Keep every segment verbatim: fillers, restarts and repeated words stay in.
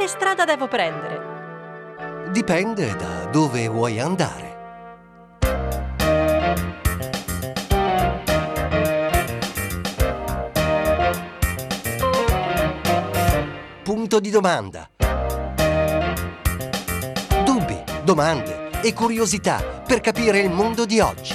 quale strada devo prendere? Dipende da dove vuoi andare. Punto di domanda. Dubbi, domande e curiosità per capire il mondo di oggi.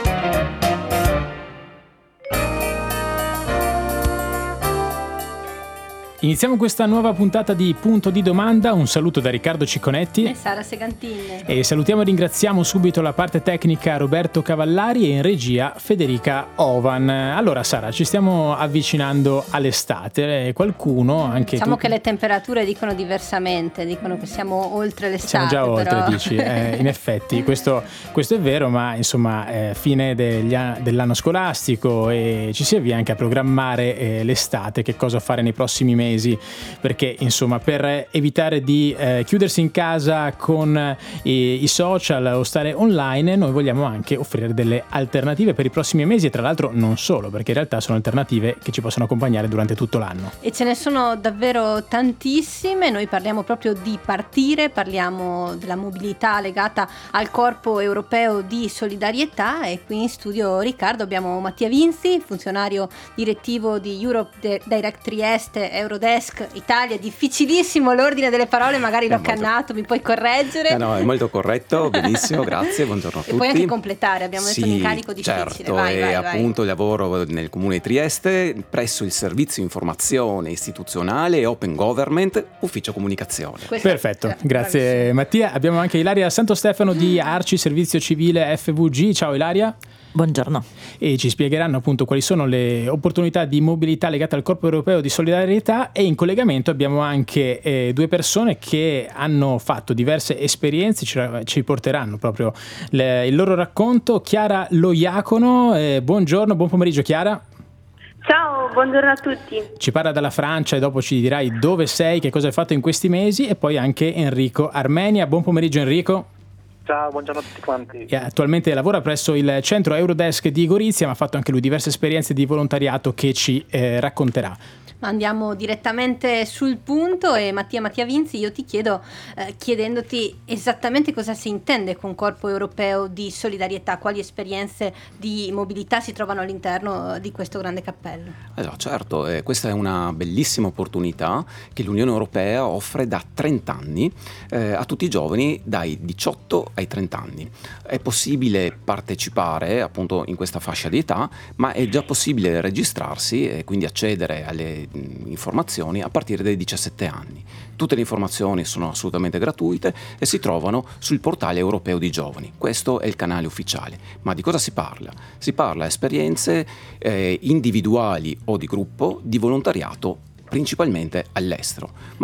Iniziamo questa nuova puntata di Punto di Domanda. Un saluto da Riccardo Cicconetti e Sara Segantini. E salutiamo e ringraziamo subito la parte tecnica Roberto Cavallari e in regia Federica Ovan. Allora Sara, ci stiamo avvicinando all'estate. Qualcuno, anche diciamo tu... che le temperature dicono diversamente, dicono che siamo oltre l'estate. Siamo già oltre, però... dici. Eh, in effetti questo, questo è vero, ma insomma eh, fine degli an- dell'anno scolastico e ci si avvia anche a programmare eh, l'estate, che cosa fare nei prossimi mesi. Perché insomma per evitare di eh, chiudersi in casa con eh, i social o stare online, noi vogliamo anche offrire delle alternative per i prossimi mesi e tra l'altro non solo, perché in realtà sono alternative che ci possono accompagnare durante tutto l'anno e ce ne sono davvero tantissime. Noi parliamo proprio di partire, parliamo della mobilità legata al Corpo Europeo di Solidarietà e qui in studio Riccardo abbiamo Mattia Vinzi, funzionario direttivo di Europe Direct Trieste Eurodesk Italia. Difficilissimo l'ordine delle parole, magari l'ho molto... cannato, mi puoi correggere? No, no, è molto corretto, benissimo, grazie, buongiorno a tutti. E puoi anche completare, abbiamo detto sì, un incarico difficile. Certo, vai, e vai, appunto vai. lavoro nel Comune di Trieste presso il Servizio Informazione Istituzionale e Open Government, Ufficio Comunicazione. Questo Perfetto, è, grazie bravissimo. Mattia. Abbiamo anche Ilaria Santostefano di Arci Servizio Civile F V G. Ciao Ilaria. Buongiorno. E ci spiegheranno appunto quali sono le opportunità di mobilità legate al Corpo Europeo di Solidarietà e in collegamento abbiamo anche eh, due persone che hanno fatto diverse esperienze, ci, ci porteranno proprio le, il loro racconto. Chiara Loiacono, eh, buongiorno, buon pomeriggio Chiara. Ciao, buongiorno a tutti. Ci parla dalla Francia e dopo ci dirai dove sei, che cosa hai fatto in questi mesi e poi anche Enrico Armenia. Buon pomeriggio Enrico. Ciao, buongiorno a tutti quanti. E attualmente lavora presso il centro Eurodesk di Gorizia, ma ha fatto anche lui diverse esperienze di volontariato che ci eh, racconterà. Andiamo direttamente sul punto e Mattia Mattia Vinzi, io ti chiedo eh, chiedendoti esattamente cosa si intende con Corpo Europeo di Solidarietà, quali esperienze di mobilità si trovano all'interno di questo grande cappello. Allora, certo, eh, questa è una bellissima opportunità che l'Unione Europea offre da trenta anni eh, a tutti i giovani dai diciotto ai trenta anni. È possibile partecipare appunto in questa fascia di età, ma è già possibile registrarsi e quindi accedere alle informazioni a partire dai diciassette anni. Tutte le informazioni sono assolutamente gratuite e si trovano sul portale europeo di giovani. Questo è il canale ufficiale. Ma di cosa si parla? Si parla di esperienze eh, individuali o di gruppo di volontariato principalmente all'estero,